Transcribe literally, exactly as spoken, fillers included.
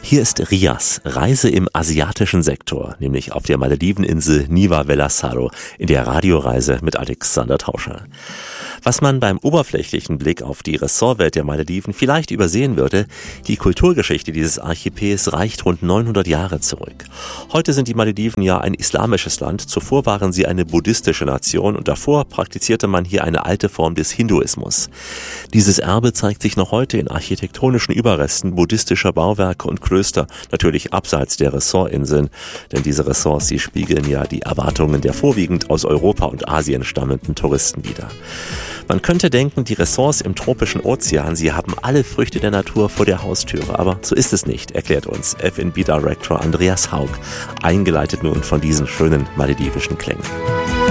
Hier ist Rias, Reise im asiatischen Sektor, nämlich auf der Malediveninsel Niva Velasaro in der Radioreise mit Alexander Tauscher. Was man beim oberflächlichen Blick auf die Ressortwelt der Malediven vielleicht übersehen würde, die Kulturgeschichte dieses Archipels reicht rund neunhundert Jahre zurück. Heute sind die Malediven ja ein islamisches Land, zuvor waren sie eine buddhistische Nation und davor praktizierte man hier eine alte Form des Hinduismus. Dieses Erbe zeigt sich noch heute in architektonischen Überresten buddhistischer Bauwerke und Klöster, natürlich abseits der Ressortinseln, denn diese Ressorts, sie spiegeln ja die Erwartungen der vorwiegend aus Europa und Asien stammenden Touristen wider. Man könnte denken, die Ressorts im tropischen Ozean, sie haben alle Früchte der Natur vor der Haustüre, aber so ist es nicht, erklärt uns F and B Director Andreas Haug, eingeleitet nun von diesen schönen maledivischen Klängen.